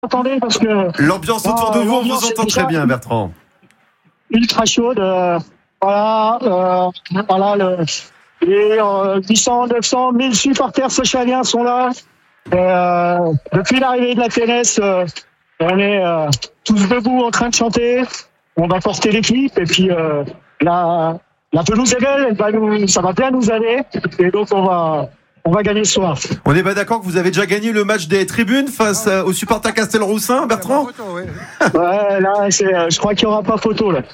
Attendez, parce que l'ambiance autour de vous, on vous entend très bien, Bertrand. Ultra chaude. Voilà, les 800, 900, 1000 supporters socialiens sont là. Depuis l'arrivée de la TNS, on est tous debout en train de chanter. On va porter l'équipe et puis la pelouse est belle, ça va bien nous aller. Et donc on va gagner ce soir. On n'est pas d'accord que vous avez déjà gagné le match des tribunes face aux supporters Castelroussin, Bertrand ? Ouais, là, je crois qu'il n'y aura pas photo, là.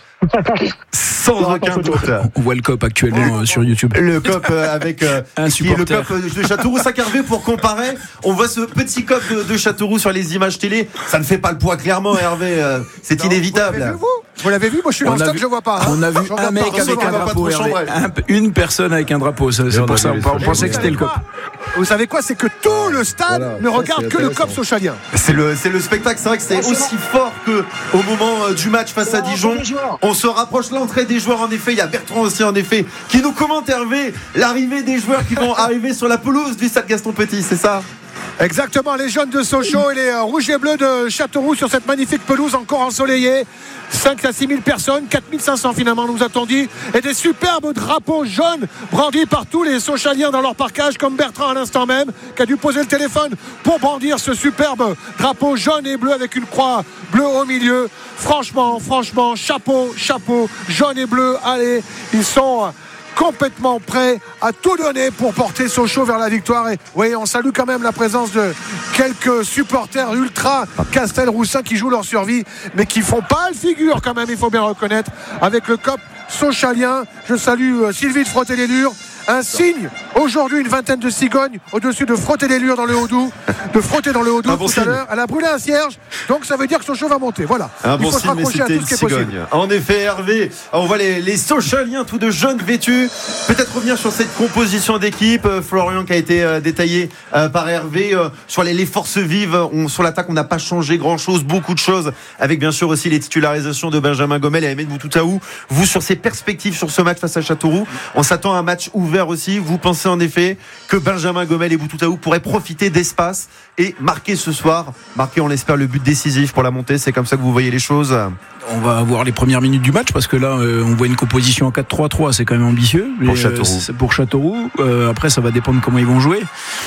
Sans aucun doute. On voit le COP actuellement sur YouTube. Le COP avec un supporter. Le COP de Châteauroux. Ça, Hervé, pour comparer, on voit ce petit COP de Châteauroux sur les images télé. Ça ne fait pas le poids, clairement, Hervé. C'est inévitable. Vous l'avez vu, moi je suis dans le stade, je ne vois pas. On a vu un mec avec un drapeau, Hervé. Une personne avec un drapeau. C'est pour ça, on pensait que c'était le COP. Vous savez quoi, c'est que tout le stade ne regarde que le COP socialien. C'est le spectacle, c'est vrai que c'est aussi fort qu'au moment du match face à Dijon. On se rapproche l'entrée des joueurs, en effet. Il y a Bertrand aussi, en effet, qui nous commente, Hervé, l'arrivée des joueurs qui vont arriver sur la pelouse du stade Gaston Petit, c'est ça ? Exactement, les jaunes de Sochaux et les rouges et bleus de Châteauroux sur cette magnifique pelouse encore ensoleillée. 5 à 6 000 personnes, 4 500 finalement nous a-t-on dit, et des superbes drapeaux jaunes brandis par tous les Sochaliens dans leur parkage, comme Bertrand à l'instant même, qui a dû poser le téléphone pour brandir ce superbe drapeau jaune et bleu avec une croix bleue au milieu. Franchement, chapeau, jaune et bleu, allez, ils sont complètement prêt à tout donner pour porter Sochaux vers la victoire. Et oui, on salue quand même la présence de quelques supporters ultra Castelroussin qui jouent leur survie, mais qui font pas le figure quand même, il faut bien le reconnaître, avec le COP socialien. Je salue Sylvie de Frotter-les-Lures. Un signe, aujourd'hui une vingtaine de cigognes au-dessus de Frotter-les-Lures dans le Haut-Doubs, de frotter dans le Haut-Doubs tout à l'heure. Elle a brûlé un cierge, donc ça veut dire que Sochaux va monter. Voilà. Il faut se raccrocher à tout ce qui est possible. En effet, Hervé, on voit les Sochaliens, tous de jeunes vêtus. Peut-être revenir sur cette composition d'équipe, Florian, qui a été détaillé par Hervé, sur les forces vives. Sur l'attaque, on n'a pas changé grand-chose, beaucoup de choses, avec bien sûr aussi les titularisations de Benjamin Gomel et Ahmed Boutoutaou. Vous, sur ces perspectives sur ce match face à Châteauroux, on s'attend à un match ouvert aussi. Vous pensez en effet que Benjamin Gomel et Boutoutaou pourraient profiter d'espace et marquer ce soir, on l'espère, le but décisif pour la montée? C'est comme ça que vous voyez les choses? On va avoir les premières minutes du match, parce que là on voit une composition en 4-3-3, c'est quand même ambitieux pour Châteauroux. Après ça va dépendre comment ils vont jouer.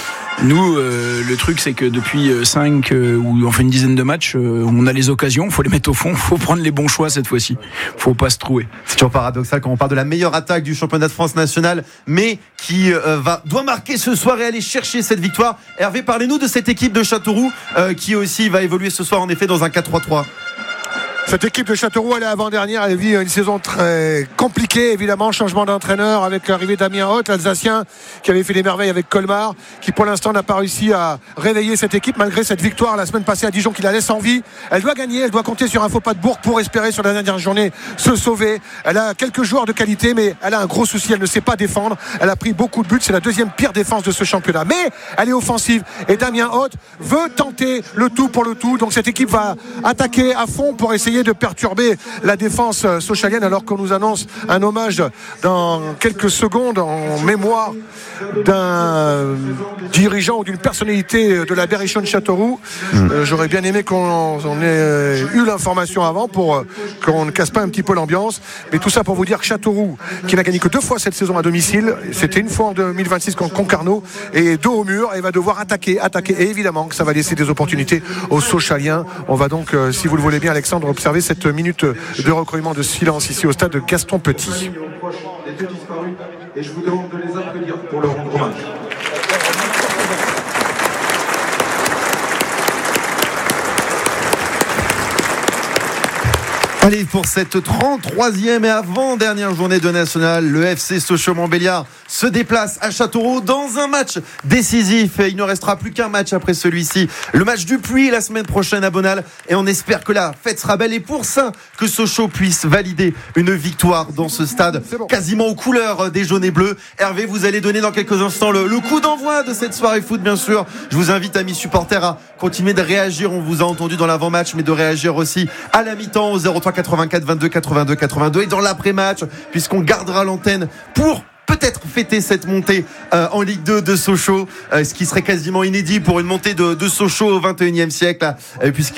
Nous, le truc, c'est que depuis 5 ou enfin une dizaine de matchs, on a les occasions, il faut les mettre au fond, il faut prendre les bons choix cette fois-ci. Il ne faut pas se trouer. C'est toujours paradoxal quand on parle de la meilleure attaque du championnat de France national, mais qui doit marquer ce soir et aller chercher cette victoire. Hervé, parlez-nous de cette équipe de Châteauroux qui aussi va évoluer ce soir en effet dans un 4-3-3. Cette équipe de Châteauroux, elle est avant-dernière, elle vit une saison très compliquée, évidemment, changement d'entraîneur avec l'arrivée d'Amien Hoth, l'Alsacien, qui avait fait des merveilles avec Colmar, qui pour l'instant n'a pas réussi à réveiller cette équipe malgré cette victoire la semaine passée à Dijon qui la laisse en vie. Elle doit gagner, elle doit compter sur un faux pas de Bourg pour espérer sur la dernière journée se sauver. Elle a quelques joueurs de qualité, mais elle a un gros souci, elle ne sait pas défendre. Elle a pris beaucoup de buts, c'est la deuxième pire défense de ce championnat, mais elle est offensive et Damien Hoth veut tenter le tout pour le tout. Donc cette équipe va attaquer à fond pour essayer de perturber la défense sochalienne, alors qu'on nous annonce un hommage dans quelques secondes en mémoire d'un dirigeant ou d'une personnalité de la Berrichonne Châteauroux. J'aurais bien aimé qu'on ait eu l'information avant pour qu'on ne casse pas un petit peu l'ambiance, mais tout ça pour vous dire que Châteauroux, qui n'a gagné que 2 fois cette saison à domicile, c'était une fois en 2026 contre Concarneau, et dos au mur, et va devoir attaquer, et évidemment que ça va laisser des opportunités aux Sochaliens. On va donc, si vous le voulez bien Alexandre, observer cette minute de recueillement de silence ici au stade de Gaston Petit. Et je vous demande de les applaudir pour leur rendre hommage. Allez, pour cette 33e et avant-dernière journée de National, le FC Sochaux-Montbéliard se déplace à Châteauroux dans un match décisif. Et il ne restera plus qu'un match après celui-ci. Le match du Puy la semaine prochaine à Bonal. Et on espère que la fête sera belle. Et pour ça, que Sochaux puisse valider une victoire dans ce stade quasiment aux couleurs des jaunes et bleus. Hervé, vous allez donner dans quelques instants le coup d'envoi de cette soirée foot, bien sûr. Je vous invite, amis supporters, à continuer de réagir. On vous a entendu dans l'avant-match, mais de réagir aussi à la mi-temps au 03 84 22 82 82 et dans l'après-match, puisqu'on gardera l'antenne pour peut-être fêter cette montée en Ligue 2 de Sochaux, ce qui serait quasiment inédit pour une montée de Sochaux au 21e siècle, puisqu'il